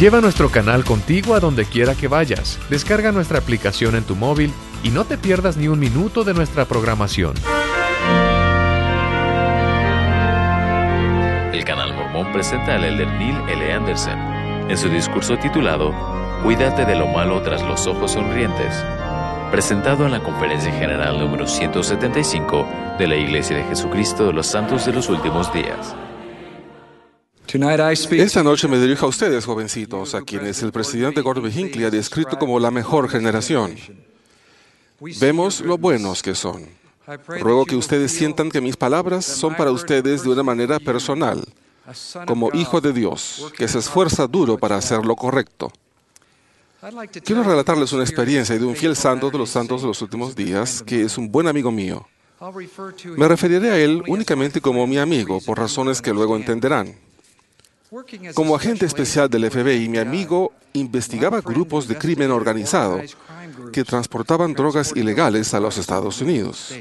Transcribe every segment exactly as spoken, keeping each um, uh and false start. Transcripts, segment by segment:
Lleva nuestro canal contigo a donde quiera que vayas. Descarga nuestra aplicación en tu móvil y no te pierdas ni un minuto de nuestra programación. El Canal Mormón presenta al elder Neil L. Anderson en su discurso titulado Cuídate de lo malo tras los ojos sonrientes, presentado en la Conferencia General número ciento setenta y cinco de la Iglesia de Jesucristo de los Santos de los Últimos Días. Esta noche me dirijo a ustedes, jovencitos, a quienes el presidente Gordon B. Hinckley ha descrito como la mejor generación. Vemos lo buenos que son. Ruego que ustedes sientan que mis palabras son para ustedes de una manera personal, como hijo de Dios, que se esfuerza duro para hacer lo correcto. Quiero relatarles una experiencia de un fiel santo de los santos de los últimos días, que es un buen amigo mío. Me referiré a él únicamente como mi amigo, por razones que luego entenderán. Como agente especial del F B I, mi amigo investigaba grupos de crimen organizado que transportaban drogas ilegales a los Estados Unidos.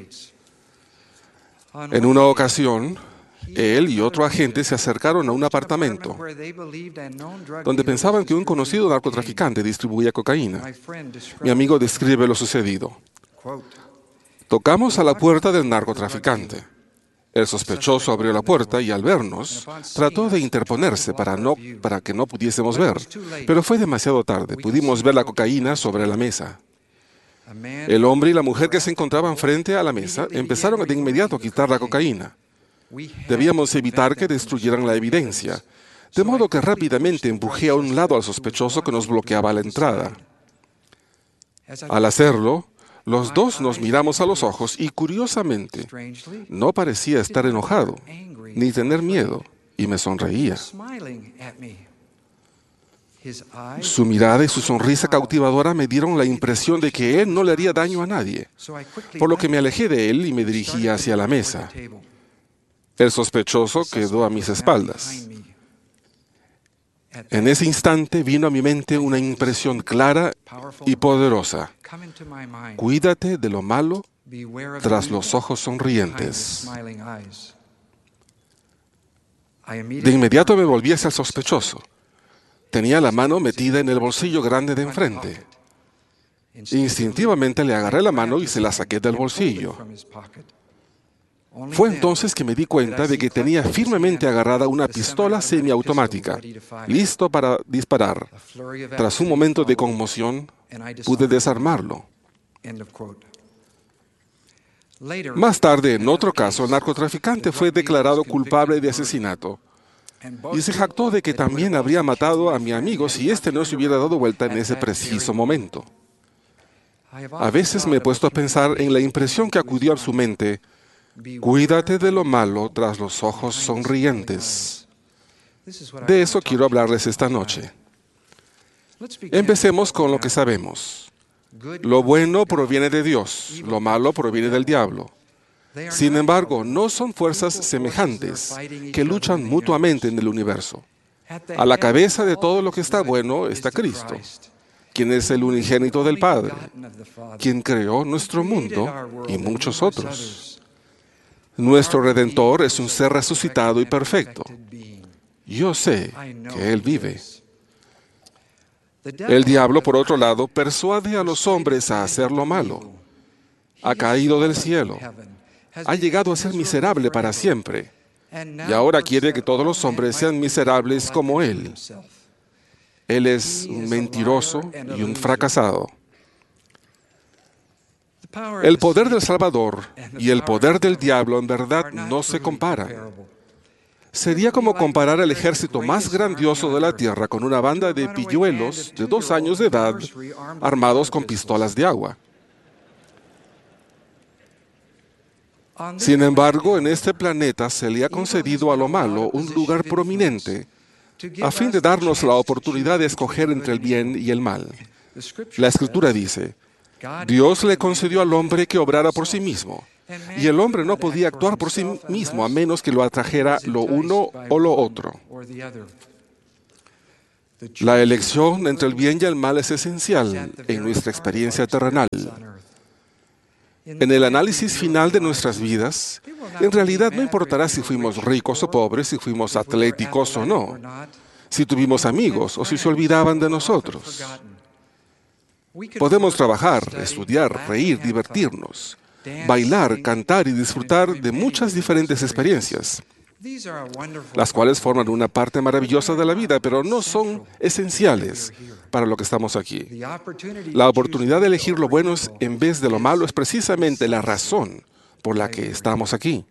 En una ocasión, él y otro agente se acercaron a un apartamento donde pensaban que un conocido narcotraficante distribuía cocaína. Mi amigo describe lo sucedido. Tocamos a la puerta del narcotraficante. El sospechoso abrió la puerta y al vernos, trató de interponerse para, no, para que no pudiésemos ver, pero fue demasiado tarde. Pudimos ver la cocaína sobre la mesa. El hombre y la mujer que se encontraban frente a la mesa empezaron de inmediato a quitar la cocaína. Debíamos evitar que destruyeran la evidencia, de modo que rápidamente empujé a un lado al sospechoso que nos bloqueaba la entrada. Al hacerlo, los dos nos miramos a los ojos y, curiosamente, no parecía estar enojado, ni tener miedo, y me sonreía. Su mirada y su sonrisa cautivadora me dieron la impresión de que él no le haría daño a nadie, por lo que me alejé de él y me dirigí hacia la mesa. El sospechoso quedó a mis espaldas. En ese instante vino a mi mente una impresión clara y poderosa. Cuídate de lo malo tras los ojos sonrientes. De inmediato me volví hacia el sospechoso. Tenía la mano metida en el bolsillo grande de enfrente. Instintivamente le agarré la mano y se la saqué del bolsillo. Fue entonces que me di cuenta de que tenía firmemente agarrada una pistola semiautomática, listo para disparar. Tras un momento de conmoción, pude desarmarlo. Más tarde, en otro caso, el narcotraficante fue declarado culpable de asesinato y se jactó de que también habría matado a mi amigo si éste no se hubiera dado vuelta en ese preciso momento. A veces me he puesto a pensar en la impresión que acudió a su mente. Cuídate de lo malo tras los ojos sonrientes. De eso quiero hablarles esta noche. Empecemos con lo que sabemos. Lo bueno proviene de Dios, lo malo proviene del diablo. Sin embargo, no son fuerzas semejantes que luchan mutuamente en el universo. A la cabeza de todo lo que está bueno está Cristo, quien es el unigénito del Padre, quien creó nuestro mundo y muchos otros. Nuestro Redentor es un ser resucitado y perfecto. Yo sé que Él vive. El diablo, por otro lado, persuade a los hombres a hacer lo malo. Ha caído del cielo. Ha llegado a ser miserable para siempre. Y ahora quiere que todos los hombres sean miserables como Él. Él es un mentiroso y un fracasado. El poder del Salvador y el poder del diablo en verdad no se comparan. Sería como comparar el ejército más grandioso de la tierra con una banda de pilluelos de dos años de edad armados con pistolas de agua. Sin embargo, en este planeta se le ha concedido a lo malo un lugar prominente a fin de darnos la oportunidad de escoger entre el bien y el mal. La Escritura dice: Dios le concedió al hombre que obrara por sí mismo, y el hombre no podía actuar por sí mismo a menos que lo atrajera lo uno o lo otro. La elección entre el bien y el mal es esencial en nuestra experiencia terrenal. En el análisis final de nuestras vidas, en realidad no importará si fuimos ricos o pobres, si fuimos atléticos o no. si tuvimos amigos o si se olvidaban de nosotros. Podemos trabajar, estudiar, reír, divertirnos, bailar, cantar y disfrutar de muchas diferentes experiencias, las cuales forman una parte maravillosa de la vida, pero no son esenciales para lo que estamos aquí. La oportunidad de elegir lo bueno en vez de lo malo es precisamente la razón por la que estamos aquí.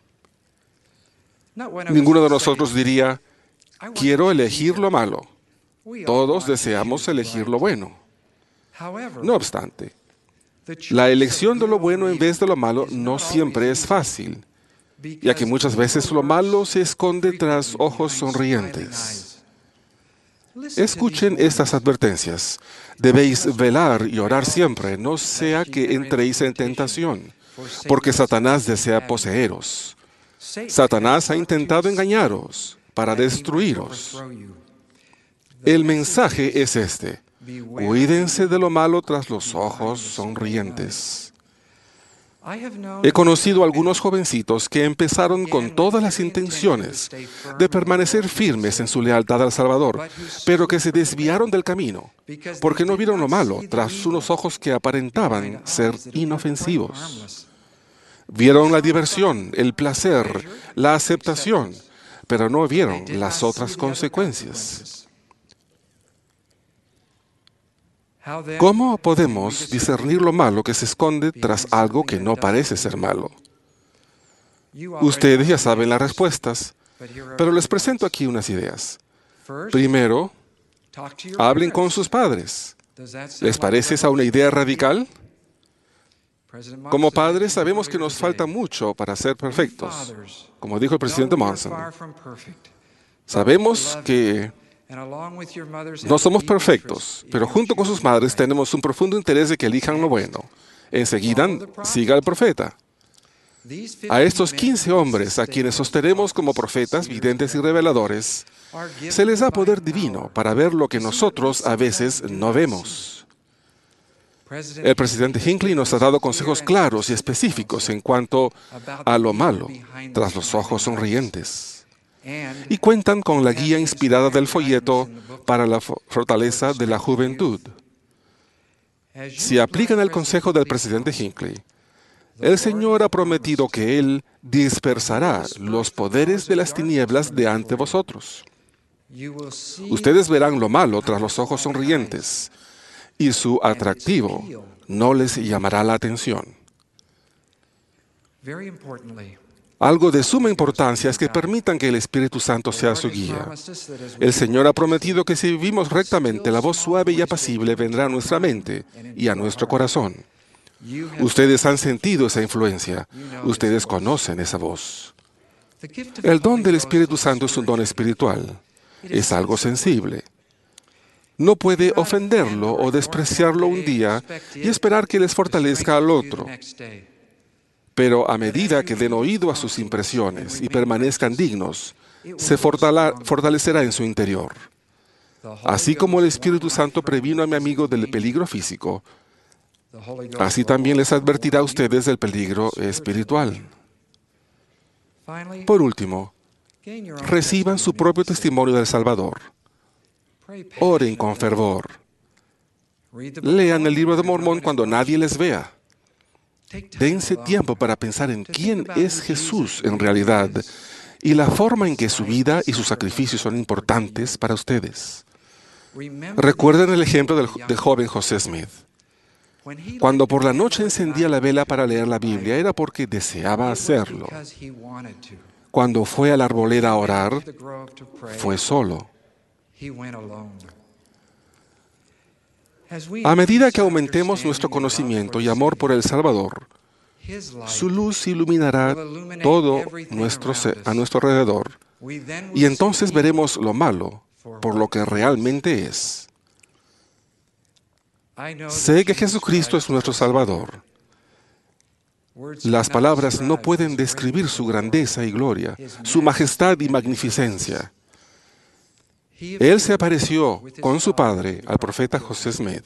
Ninguno de nosotros diría, quiero elegir lo malo. Todos deseamos elegir lo bueno. No obstante, la elección de lo bueno en vez de lo malo no siempre es fácil, ya que muchas veces lo malo se esconde tras ojos sonrientes. Escuchen estas advertencias. Debéis velar y orar siempre, no sea que entréis en tentación, porque Satanás desea poseeros. Satanás ha intentado engañaros para destruiros. El mensaje es este: cuídense de lo malo tras los ojos sonrientes. He conocido a algunos jovencitos que empezaron con todas las intenciones de permanecer firmes en su lealtad al Salvador, pero que se desviaron del camino porque no vieron lo malo tras unos ojos que aparentaban ser inofensivos. Vieron la diversión, el placer, la aceptación, pero no vieron las otras consecuencias. ¿Cómo podemos discernir lo malo que se esconde tras algo que no parece ser malo? Ustedes ya saben las respuestas, pero les presento aquí unas ideas. Primero, hablen con sus padres. ¿Les parece esa una idea radical? Como padres sabemos que nos falta mucho para ser perfectos, como dijo el presidente Monson. Sabemos que no somos perfectos, pero junto con sus madres tenemos un profundo interés de que elijan lo bueno. Enseguida, siga al profeta. A estos quince hombres, a quienes sostenemos como profetas, videntes y reveladores, se les da poder divino para ver lo que nosotros a veces no vemos. El presidente Hinckley nos ha dado consejos claros y específicos en cuanto a lo malo tras los ojos sonrientes. Y cuentan con la guía inspirada del folleto para la fortaleza de la juventud. Si aplican el consejo del presidente Hinckley, el Señor ha prometido que Él dispersará los poderes de las tinieblas de ante vosotros. Ustedes verán lo malo tras los ojos sonrientes, y su atractivo no les llamará la atención. Algo de suma importancia es que permitan que el Espíritu Santo sea su guía. El Señor ha prometido que si vivimos rectamente, la voz suave y apacible vendrá a nuestra mente y a nuestro corazón. Ustedes han sentido esa influencia. Ustedes conocen esa voz. El don del Espíritu Santo es un don espiritual. Es algo sensible. No puede ofenderlo o despreciarlo un día y esperar que les fortalezca al otro. Pero a medida que den oído a sus impresiones y permanezcan dignos, se fortalecerá en su interior. Así como el Espíritu Santo previno a mi amigo del peligro físico, así también les advertirá a ustedes del peligro espiritual. Por último, reciban su propio testimonio del Salvador. Oren con fervor. Lean el libro de Mormón cuando nadie les vea. Dense tiempo para pensar en quién es Jesús en realidad y la forma en que su vida y sus sacrificios son importantes para ustedes. Recuerden el ejemplo del, del joven José Smith. Cuando por la noche encendía la vela para leer la Biblia, era porque deseaba hacerlo. Cuando fue a la arboleda a orar, fue solo. A medida que aumentemos nuestro conocimiento y amor por el Salvador, su luz iluminará todo nuestro ser, a nuestro alrededor, y entonces veremos lo malo por lo que realmente es. Sé que Jesucristo es nuestro Salvador. Las palabras no pueden describir su grandeza y gloria, su majestad y magnificencia. Él se apareció con su padre, al profeta José Smith.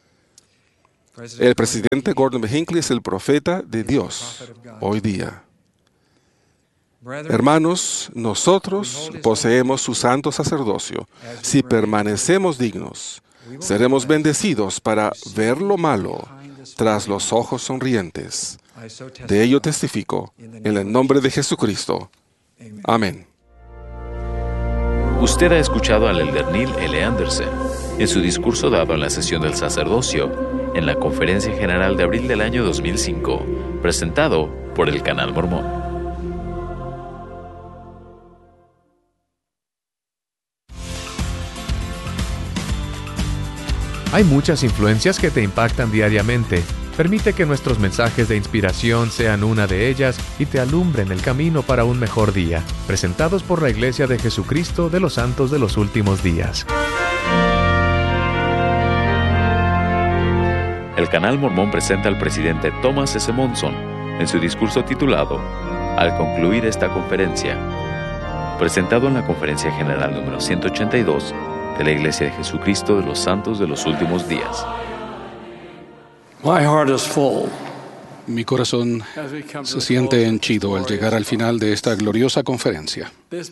El presidente Gordon B. Hinckley es el profeta de Dios hoy día. Hermanos, nosotros poseemos su santo sacerdocio. Si permanecemos dignos, seremos bendecidos para ver lo malo tras los ojos sonrientes. De ello testifico en el nombre de Jesucristo. Amén. Usted ha escuchado al elder Neil L. Anderson en su discurso dado en la sesión del sacerdocio en la Conferencia General de abril del año dos mil cinco, presentado por el Canal Mormón. Hay muchas influencias que te impactan diariamente. Permite que nuestros mensajes de inspiración sean una de ellas y te alumbren el camino para un mejor día. Presentados por la Iglesia de Jesucristo de los Santos de los Últimos Días. El Canal Mormón presenta al presidente Thomas S. Monson en su discurso titulado Al concluir esta conferencia, presentado en la Conferencia General número ciento ochenta y dos de la Iglesia de Jesucristo de los Santos de los Últimos Días. My heart is full. Mi corazón se siente henchido al llegar al final de esta gloriosa conferencia.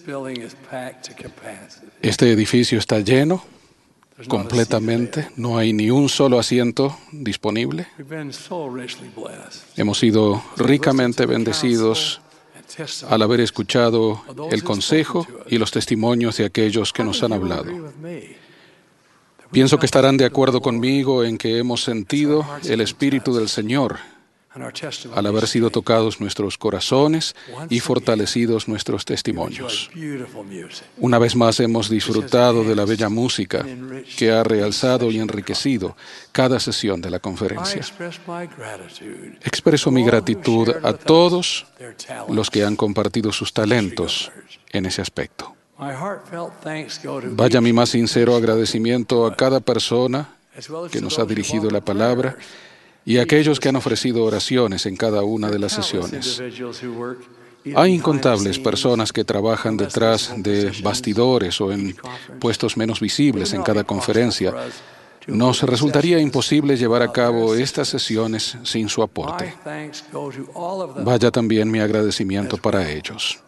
Este edificio está lleno completamente, no hay ni un solo asiento disponible. Hemos sido ricamente bendecidos al haber escuchado el consejo y los testimonios de aquellos que nos han hablado. Pienso que estarán de acuerdo conmigo en que hemos sentido el Espíritu del Señor al haber sido tocados nuestros corazones y fortalecidos nuestros testimonios. Una vez más hemos disfrutado de la bella música que ha realzado y enriquecido cada sesión de la conferencia. Expreso mi gratitud a todos los que han compartido sus talentos en ese aspecto. Vaya mi más sincero agradecimiento a cada persona que nos ha dirigido la palabra y a aquellos que han ofrecido oraciones en cada una de las sesiones. Hay incontables personas que trabajan detrás de bastidores o en puestos menos visibles en cada conferencia. Nos resultaría imposible llevar a cabo estas sesiones sin su aporte. Vaya también mi agradecimiento para ellos.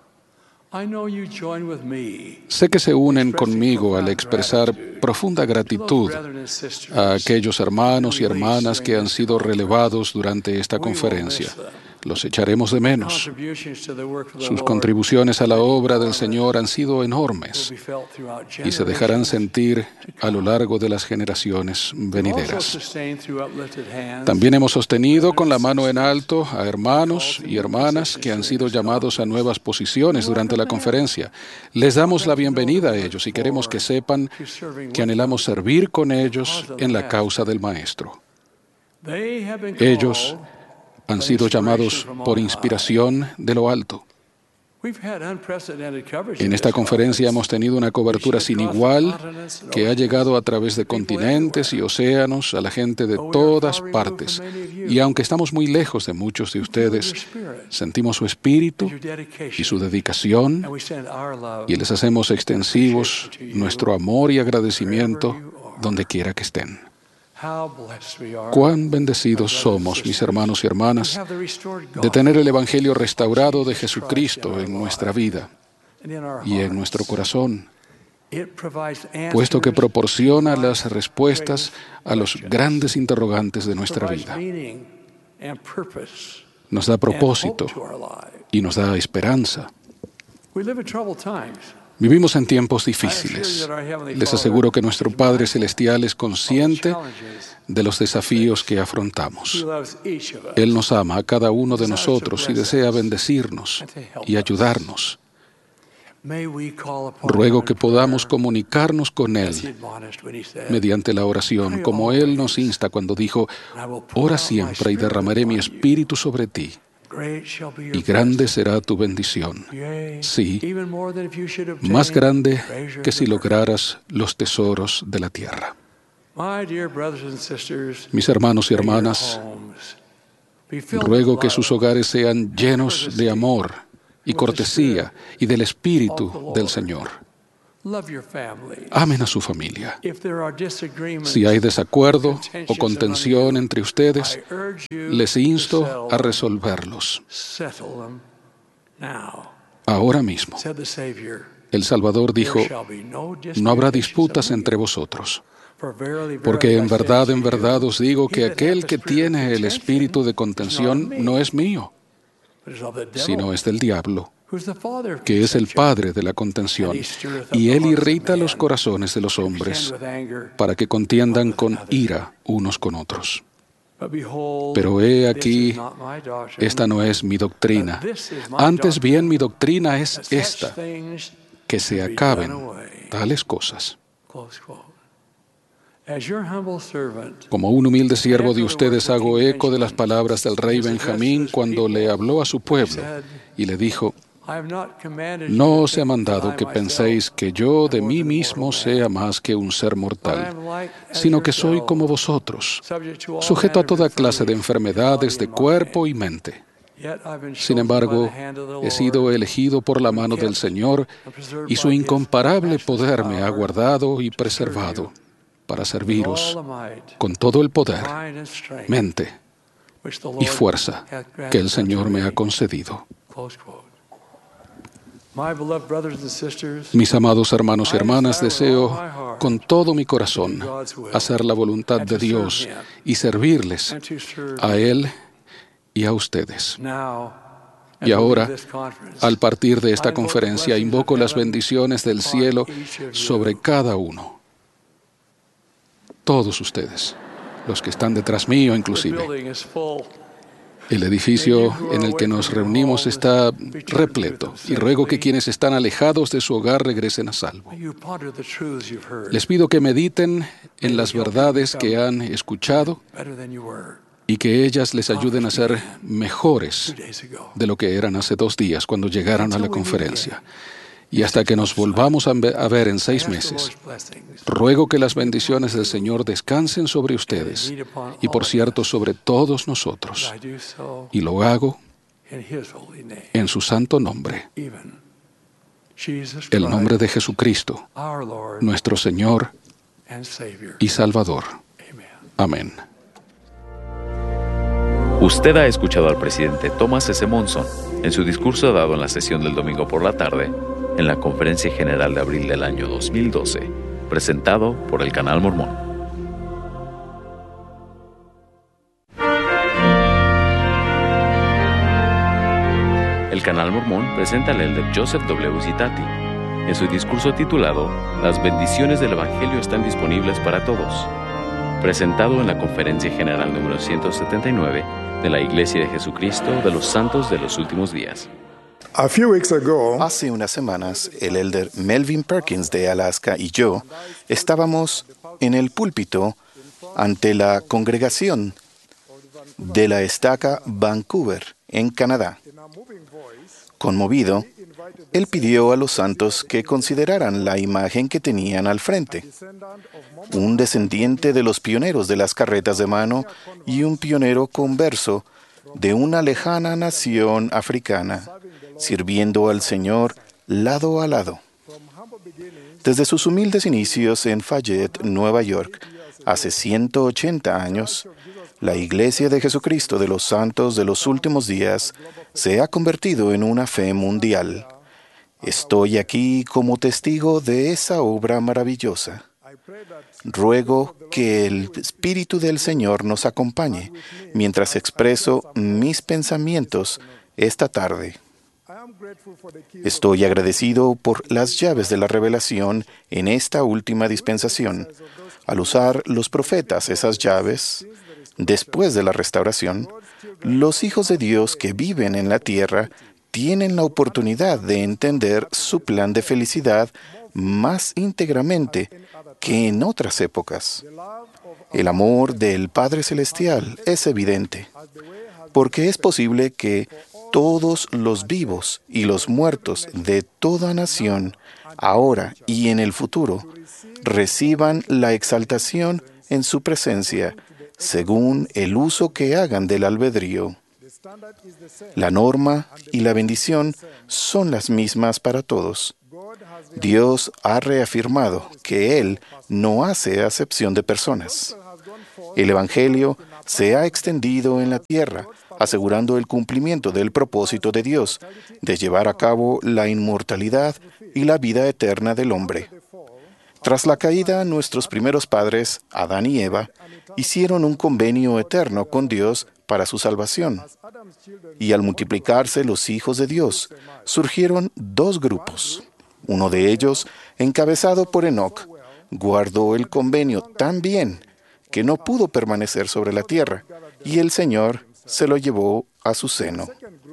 Sé que se unen conmigo al expresar profunda gratitud a aquellos hermanos y hermanas que han sido relevados durante esta conferencia. Los echaremos de menos. Sus contribuciones a la obra del Señor han sido enormes y se dejarán sentir a lo largo de las generaciones venideras. También hemos sostenido con la mano en alto a hermanos y hermanas que han sido llamados a nuevas posiciones durante la conferencia. Les damos la bienvenida a ellos y queremos que sepan que anhelamos servir con ellos en la causa del Maestro. Ellos han sido llamados por inspiración de lo alto. En esta conferencia hemos tenido una cobertura sin igual que ha llegado a través de continentes y océanos a la gente de todas partes. Y aunque estamos muy lejos de muchos de ustedes, sentimos su espíritu y su dedicación y les hacemos extensivos nuestro amor y agradecimiento donde quiera que estén. Cuán bendecidos somos, mis hermanos y hermanas, de tener el Evangelio restaurado de Jesucristo en nuestra vida y en nuestro corazón, puesto que proporciona las respuestas a los grandes interrogantes de nuestra vida. Nos da propósito y nos da esperanza. Vivimos en tiempos difíciles. Les aseguro que nuestro Padre Celestial es consciente de los desafíos que afrontamos. Él nos ama a cada uno de nosotros y desea bendecirnos y ayudarnos. Ruego que podamos comunicarnos con Él mediante la oración, como Él nos insta cuando dijo: «Ora siempre y derramaré mi espíritu sobre ti, y grande será tu bendición». Sí, más grande que si lograras los tesoros de la tierra. Mis hermanos y hermanas, ruego que sus hogares sean llenos de amor y cortesía y del Espíritu del Señor. Amen a su familia. Si hay desacuerdo o contención entre ustedes, les insto a resolverlos Ahora mismo, el Salvador dijo, no habrá disputas entre vosotros, porque en verdad, en verdad os digo que aquel que tiene el espíritu de contención no es mío, sino es del diablo, que es el padre de la contención, y él irrita los corazones de los hombres para que contiendan con ira unos con otros. Pero he aquí, esta no es mi doctrina. Antes bien, mi doctrina es esta, que se acaben tales cosas. Como un humilde siervo de ustedes hago eco de las palabras del rey Benjamín cuando le habló a su pueblo y le dijo, no os he mandado que penséis que yo de mí mismo sea más que un ser mortal, sino que soy como vosotros, sujeto a toda clase de enfermedades de cuerpo y mente. Sin embargo, he sido elegido por la mano del Señor y su incomparable poder me ha guardado y preservado para serviros con todo el poder, mente y fuerza que el Señor me ha concedido. Mis amados hermanos y hermanas, deseo con todo mi corazón hacer la voluntad de Dios y servirles a Él y a ustedes. Y ahora, al partir de esta conferencia, invoco las bendiciones del cielo sobre cada uno. Todos ustedes, los que están detrás mío inclusive. El edificio en el que nos reunimos está repleto y ruego que quienes están alejados de su hogar regresen a salvo. Les pido que mediten en las verdades que han escuchado y que ellas les ayuden a ser mejores de lo que eran hace dos días cuando llegaron a la conferencia. Y hasta que nos volvamos a ver en seis meses, ruego que las bendiciones del Señor descansen sobre ustedes y, por cierto, sobre todos nosotros. Y lo hago en su santo nombre, el nombre de Jesucristo, nuestro Señor y Salvador. Amén. Usted ha escuchado al presidente Thomas S. Monson en su discurso dado en la sesión del domingo por la tarde en la Conferencia General de abril del año dos mil doce, presentado por el Canal Mormón. El Canal Mormón presenta al elder Joseph W. Zitati en su discurso titulado Las bendiciones del Evangelio están disponibles para todos, presentado en la Conferencia General número ciento setenta y nueve de la Iglesia de Jesucristo de los Santos de los Últimos Días. A few weeks ago, Hace unas semanas, el elder Melvin Perkins de Alaska y yo estábamos en el púlpito ante la congregación de la estaca Vancouver, en Canadá. Conmovido, él pidió a los santos que consideraran la imagen que tenían al frente. Un descendiente de los pioneros de las carretas de mano y un pionero converso de una lejana nación africana, sirviendo al Señor lado a lado. Desde sus humildes inicios en Fayette, Nueva York, hace ciento ochenta años, la Iglesia de Jesucristo de los Santos de los Últimos Días se ha convertido en una fe mundial. Estoy aquí como testigo de esa obra maravillosa. Ruego que el Espíritu del Señor nos acompañe mientras expreso mis pensamientos esta tarde. Estoy agradecido por las llaves de la revelación en esta última dispensación. Al usar los profetas esas llaves, después de la restauración, los hijos de Dios que viven en la tierra tienen la oportunidad de entender su plan de felicidad más íntegramente que en otras épocas. El amor del Padre Celestial es evidente, porque es posible que todos los vivos y los muertos de toda nación, ahora y en el futuro, reciban la exaltación en su presencia, según el uso que hagan del albedrío. La norma y la bendición son las mismas para todos. Dios ha reafirmado que Él no hace acepción de personas. El Evangelio se ha extendido en la tierra asegurando el cumplimiento del propósito de Dios de llevar a cabo la inmortalidad y la vida eterna del hombre. Tras la caída, nuestros primeros padres, Adán y Eva, hicieron un convenio eterno con Dios para su salvación. Y al multiplicarse los hijos de Dios, surgieron dos grupos. Uno de ellos, encabezado por Enoc, guardó el convenio tan bien que no pudo permanecer sobre la tierra, y el Señor se lo llevó a su seno.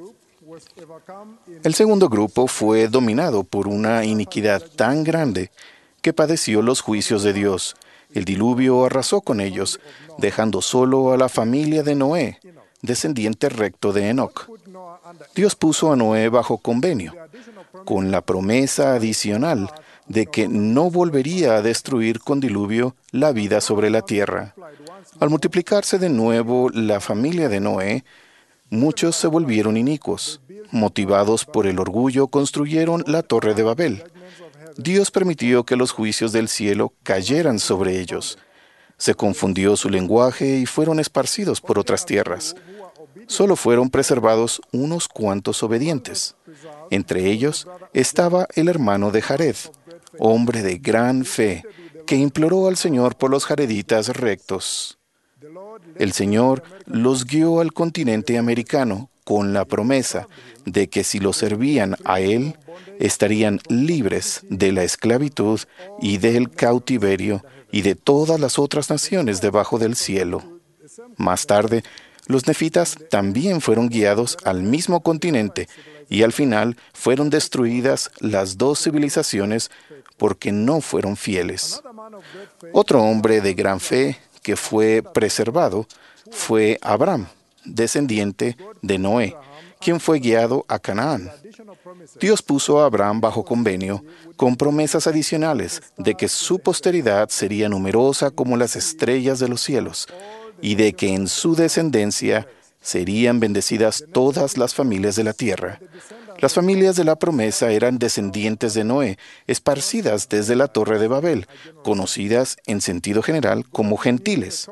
El segundo grupo fue dominado por una iniquidad tan grande que padeció los juicios de Dios. El diluvio arrasó con ellos, dejando solo a la familia de Noé, descendiente recto de Enoc. Dios puso a Noé bajo convenio, con la promesa adicional de que no volvería a destruir con diluvio la vida sobre la tierra. Al multiplicarse de nuevo la familia de Noé, muchos se volvieron inicuos. Motivados por el orgullo, construyeron la Torre de Babel. Dios permitió que los juicios del cielo cayeran sobre ellos. Se confundió su lenguaje y fueron esparcidos por otras tierras. Solo fueron preservados unos cuantos obedientes. Entre ellos estaba el hermano de Jared, hombre de gran fe, que imploró al Señor por los jareditas rectos. El Señor los guió al continente americano con la promesa de que si lo servían a Él, estarían libres de la esclavitud y del cautiverio y de todas las otras naciones debajo del cielo. Más tarde, los nefitas también fueron guiados al mismo continente y al final fueron destruidas las dos civilizaciones porque no fueron fieles. Otro hombre de gran fe que fue preservado fue Abraham, descendiente de Noé, quien fue guiado a Canaán. Dios puso a Abraham bajo convenio con promesas adicionales de que su posteridad sería numerosa como las estrellas de los cielos y de que en su descendencia serían bendecidas todas las familias de la tierra. Las familias de la promesa eran descendientes de Noé, esparcidas desde la Torre de Babel, conocidas en sentido general como gentiles.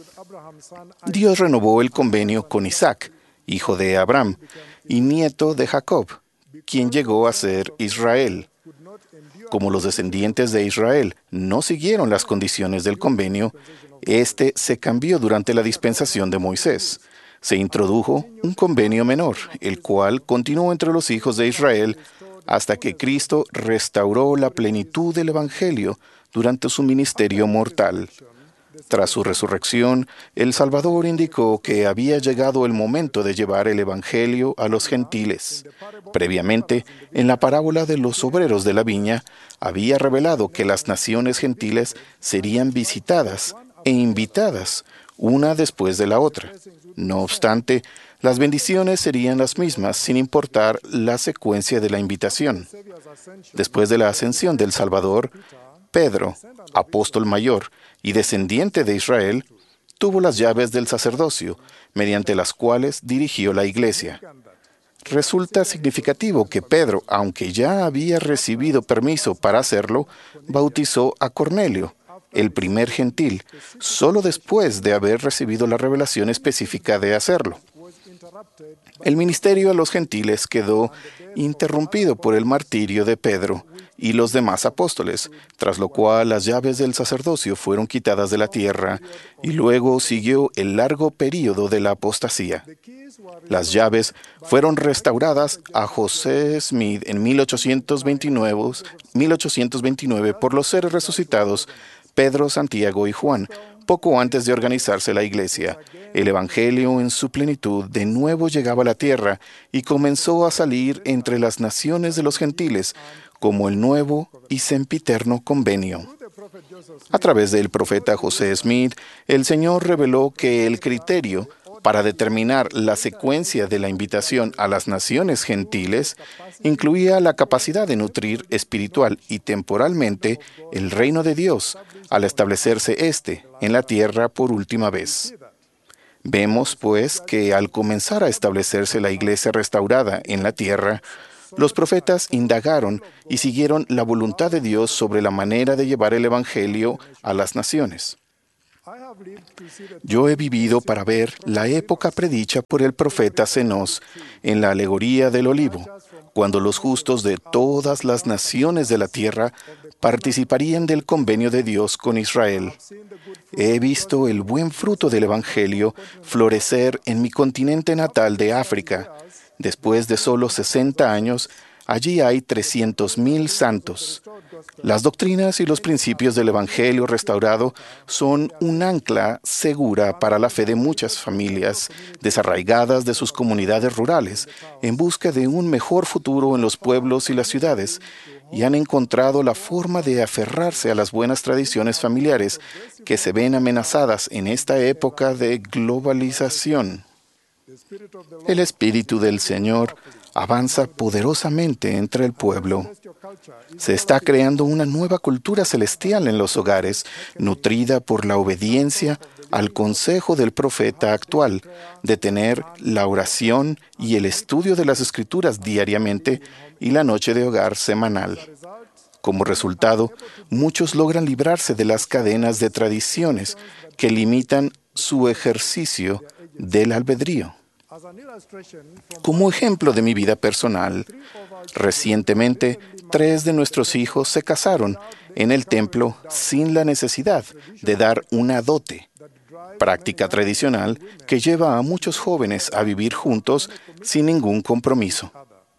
Dios renovó el convenio con Isaac, hijo de Abraham y nieto de Jacob, quien llegó a ser Israel. Como los descendientes de Israel no siguieron las condiciones del convenio, este se cambió durante la dispensación de Moisés. Se introdujo un convenio menor, el cual continuó entre los hijos de Israel hasta que Cristo restauró la plenitud del Evangelio durante su ministerio mortal. Tras su resurrección, el Salvador indicó que había llegado el momento de llevar el Evangelio a los gentiles. Previamente, en la parábola de los obreros de la viña, había revelado que las naciones gentiles serían visitadas e invitadas una después de la otra. No obstante, las bendiciones serían las mismas sin importar la secuencia de la invitación. Después de la ascensión del Salvador, Pedro, apóstol mayor y descendiente de Israel, tuvo las llaves del sacerdocio, mediante las cuales dirigió la iglesia. Resulta significativo que Pedro, aunque ya había recibido permiso para hacerlo, bautizó a Cornelio, el primer gentil, solo después de haber recibido la revelación específica de hacerlo. El ministerio a los gentiles quedó interrumpido por el martirio de Pedro y los demás apóstoles, tras lo cual las llaves del sacerdocio fueron quitadas de la tierra, y luego siguió el largo período de la apostasía. Las llaves fueron restauradas a José Smith en mil ochocientos veintinueve por los seres resucitados Pedro, Santiago y Juan, poco antes de organizarse la iglesia. El Evangelio en su plenitud de nuevo llegaba a la tierra y comenzó a salir entre las naciones de los gentiles como el nuevo y sempiterno convenio. A través del profeta José Smith, el Señor reveló que el criterio para determinar la secuencia de la invitación a las naciones gentiles incluía la capacidad de nutrir espiritual y temporalmente el reino de Dios al establecerse éste en la tierra por última vez. Vemos, pues, que al comenzar a establecerse la iglesia restaurada en la tierra, los profetas indagaron y siguieron la voluntad de Dios sobre la manera de llevar el Evangelio a las naciones. Yo he vivido para ver la época predicha por el profeta Cenós en la alegoría del olivo, cuando los justos de todas las naciones de la tierra participarían del convenio de Dios con Israel. He visto el buen fruto del Evangelio florecer en mi continente natal de África. Después de solo sesenta años, allí hay trescientos mil santos. Las doctrinas y los principios del Evangelio restaurado son un ancla segura para la fe de muchas familias desarraigadas de sus comunidades rurales, en busca de un mejor futuro en los pueblos y las ciudades, y han encontrado la forma de aferrarse a las buenas tradiciones familiares que se ven amenazadas en esta época de globalización. El Espíritu del Señor avanza poderosamente entre el pueblo. Se está creando una nueva cultura celestial en los hogares, nutrida por la obediencia al consejo del profeta actual, de tener la oración y el estudio de las Escrituras diariamente y la noche de hogar semanal. Como resultado, muchos logran librarse de las cadenas de tradiciones que limitan su ejercicio del albedrío. Como ejemplo de mi vida personal, recientemente tres de nuestros hijos se casaron en el templo sin la necesidad de dar una dote, práctica tradicional que lleva a muchos jóvenes a vivir juntos sin ningún compromiso.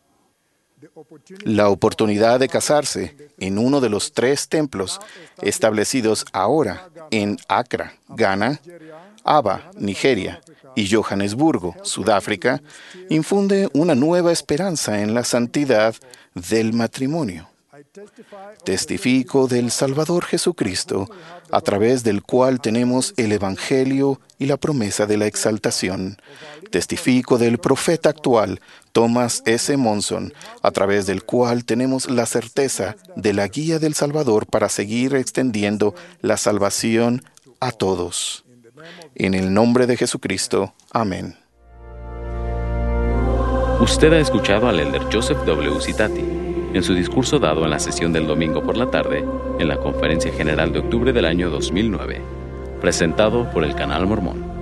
La oportunidad de casarse en uno de los tres templos establecidos ahora en Accra, Ghana, Aba, Nigeria, y Johannesburgo, Sudáfrica, infunde una nueva esperanza en la santidad del matrimonio. Testifico del Salvador Jesucristo, a través del cual tenemos el Evangelio y la promesa de la exaltación. Testifico del profeta actual, Thomas S. Monson, a través del cual tenemos la certeza de la guía del Salvador para seguir extendiendo la salvación a todos. En el nombre de Jesucristo. Amén. Usted ha escuchado al elder Joseph W. Citati en su discurso dado en la sesión del domingo por la tarde en la Conferencia General de octubre del año dos mil nueve, presentado por el Canal Mormón.